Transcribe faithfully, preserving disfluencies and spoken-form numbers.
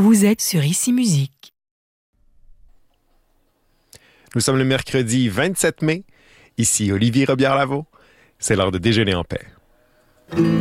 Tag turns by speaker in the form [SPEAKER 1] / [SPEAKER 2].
[SPEAKER 1] Vous êtes sur Ici Musique.
[SPEAKER 2] Nous sommes le mercredi vingt-sept mai. Ici Olivier Robillard-Lavaux. C'est l'heure de déjeuner en paix.